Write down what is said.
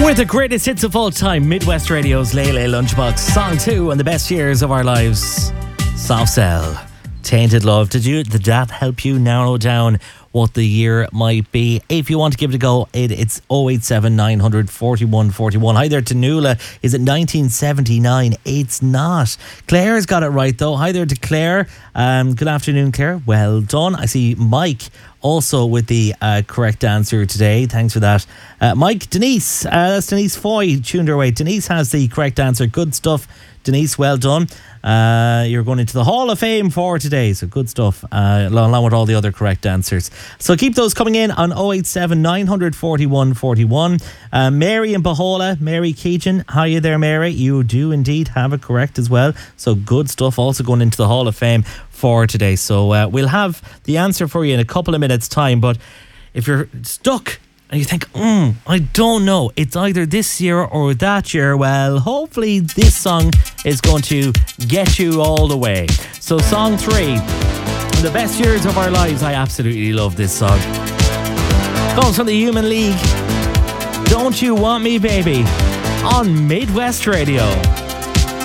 With the greatest hits of all time, Midwest Radio's Lele Lunchbox, Song 2 and the best years of our lives. Soft Cell, Tainted Love. Did that help you narrow down what the year might be? If you want to give it a go, it's 087 900 41 41. Hi there to Nuala. Is it 1979? It's not. Claire's got it right though. Hi there to Claire. Good afternoon, Claire. Well done. I see Mike also with the correct answer today. Thanks for that. Mike, Denise. That's Denise Foy tuned her way. Denise has the correct answer. Good stuff, Denise. Well done. You're going into the Hall of Fame for today, so good stuff, along with all the other correct answers. So keep those coming in on 087 900 41 41. Mary in Bahola, Mary Keegan. How are you there, Mary? You do indeed have it correct as well. So good stuff, also going into the Hall of Fame for today. So we'll have the answer for you in a couple of minutes' time, but if you're stuck and you think, I don't know, it's either this year or that year, well, hopefully this song is going to get you all the way. So song 3, the best years of our lives. I absolutely love this song. Comes from the Human League. Don't You Want Me Baby on Midwest Radio.